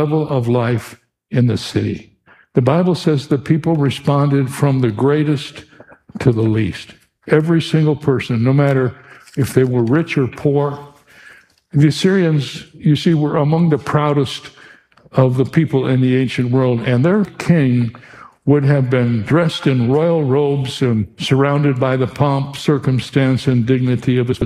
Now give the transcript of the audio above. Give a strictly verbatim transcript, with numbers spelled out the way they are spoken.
level of life in the city. The Bible says the people responded from the greatest to the least. Every single person, no matter if they were rich or poor. The Assyrians, you see, were among the proudest of the people in the ancient world, and their king would have been dressed in royal robes and surrounded by the pomp, circumstance, and dignity of his